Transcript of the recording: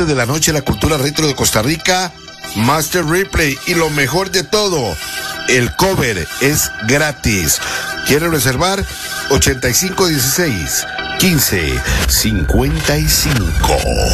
7 de la noche, la cultura retro de Costa Rica, Master Replay. Y lo mejor de todo, el cover es gratis. ¿Quieren reservar? 8516-1555.